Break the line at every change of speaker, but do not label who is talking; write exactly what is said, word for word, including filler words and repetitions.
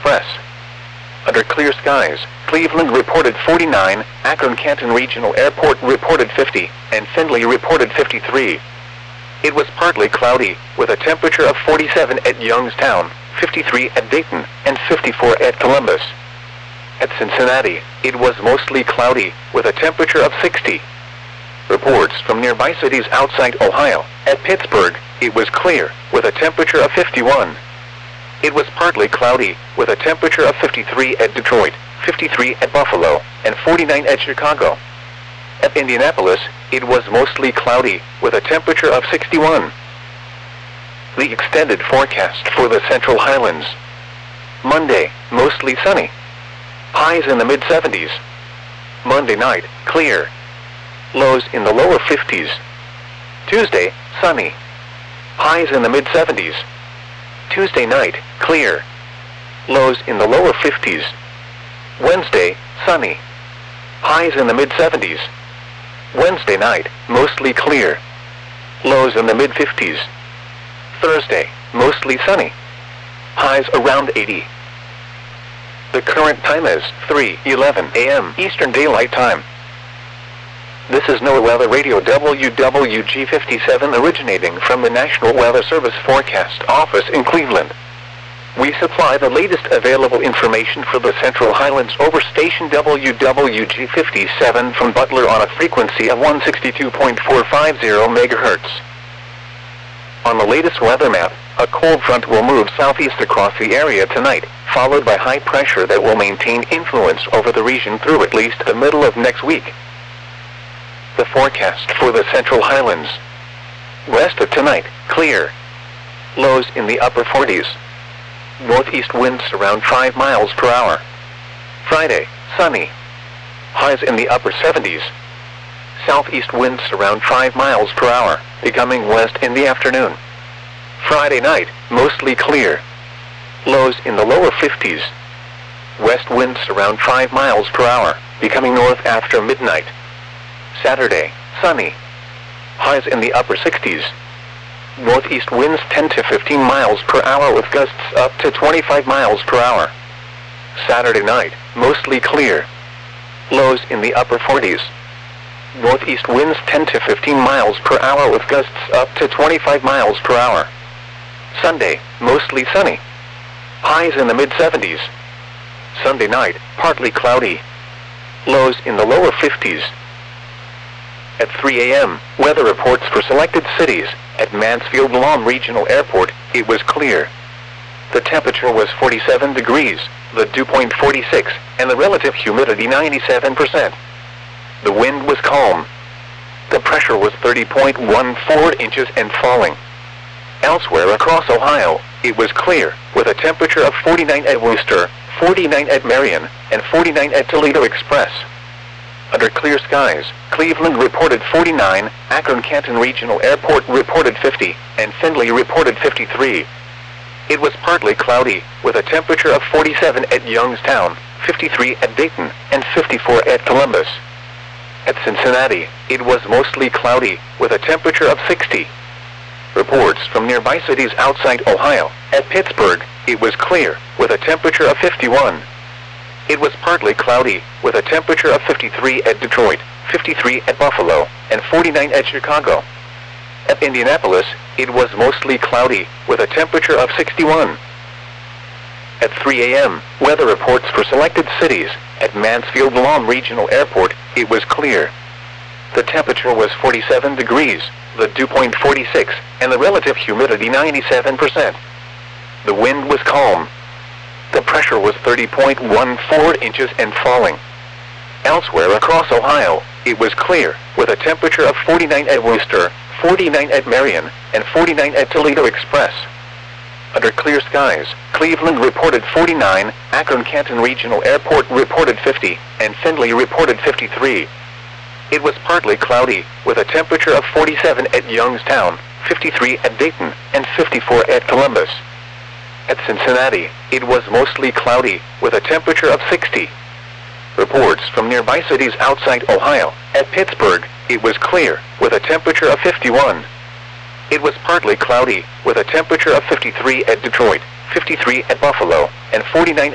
Express. Under clear skies, Cleveland reported forty-nine, Akron-Canton Regional Airport reported fifty, and Findlay reported fifty-three. It was partly cloudy, with a temperature of forty-seven at Youngstown, fifty-three at Dayton, and fifty-four at Columbus. At Cincinnati, it was mostly cloudy, with a temperature of sixty. Reports from nearby cities outside Ohio. At Pittsburgh, it was clear, with a temperature of fifty-one. It was partly cloudy, with a temperature of fifty-three at Detroit, fifty-three at Buffalo, and forty-nine at Chicago. At Indianapolis, it was mostly cloudy, with a temperature of sixty-one. The extended forecast for the Central Highlands. Monday, mostly sunny. Highs in the mid seventies. Monday night, clear. Lows in the lower fifties. Tuesday, sunny. Highs in the mid seventies. Tuesday night, clear. Lows in the lower fifties. Wednesday, sunny. Highs in the mid seventies. Wednesday night, mostly clear. Lows in the mid fifties. Thursday, mostly sunny. Highs around eighty. The current time is three eleven a m Eastern Daylight Time. This is NOAA Weather Radio W W G fifty-seven originating from the National Weather Service Forecast Office in Cleveland. We supply the latest available information for the Central Highlands over station W W G fifty-seven from Butler on a frequency of one sixty-two point four five zero megahertz. On the latest weather map, a cold front will move southeast across the area tonight, followed by high pressure that will maintain influence over the region through at least the middle of next week. The forecast for the Central Highlands. West of tonight, clear. Lows in the upper forties. Northeast winds around five miles per hour. Friday, sunny. Highs in the upper seventies. Southeast winds around five miles per hour, becoming west in the afternoon. Friday night, mostly clear. Lows in the lower fifties. West winds around five miles per hour, becoming north after midnight. Saturday, sunny. Highs in the upper sixties. Northeast winds ten to fifteen miles per hour with gusts up to twenty-five miles per hour. Saturday night, mostly clear. Lows in the upper forties. Northeast winds ten to fifteen miles per hour with gusts up to twenty-five miles per hour. Sunday, mostly sunny. Highs in the mid seventies. Sunday night, partly cloudy. Lows in the lower fifties. At three a m, weather reports for selected cities. At Mansfield-Lahm Regional Airport, it was clear. The temperature was forty-seven degrees, the dew point forty-six, and the relative humidity ninety-seven percent. The wind was calm. The pressure was thirty point one four inches and falling. Elsewhere across Ohio, it was clear, with a temperature of forty-nine at Wooster, forty-nine at Marion, and forty-nine at Toledo Express. Under clear skies, Cleveland reported forty-nine, Akron-Canton Regional Airport reported fifty, and Findlay reported fifty-three. It was partly cloudy, with a temperature of forty-seven at Youngstown, fifty-three at Dayton, and fifty-four at Columbus. At Cincinnati, it was mostly cloudy, with a temperature of sixty. Reports from nearby cities outside Ohio. At Pittsburgh, it was clear, with a temperature of fifty-one. It was partly cloudy, with a temperature of fifty-three at Detroit, fifty-three at Buffalo, and forty-nine at Chicago. At Indianapolis, it was mostly cloudy, with a temperature of sixty-one. At three a m, weather reports for selected cities. At Mansfield-Lahm Regional Airport, it was clear. The temperature was forty-seven degrees, the dew point forty-six, and the relative humidity ninety-seven percent. The wind was calm. The pressure was thirty point one four inches and falling. Elsewhere across Ohio, it was clear, with a temperature of forty-nine at Wooster, forty-nine at Marion, and forty-nine at Toledo Express. Under clear skies, Cleveland reported forty-nine, Akron-Canton Regional Airport reported fifty, and Findlay reported fifty-three. It was partly cloudy, with a temperature of forty-seven at Youngstown, fifty-three at Dayton, and fifty-four at Columbus. At Cincinnati, it was mostly cloudy, with a temperature of sixty. Reports from nearby cities outside Ohio. At Pittsburgh, it was clear, with a temperature of fifty-one. It was partly cloudy, with a temperature of fifty-three at Detroit, fifty-three at Buffalo, and forty-nine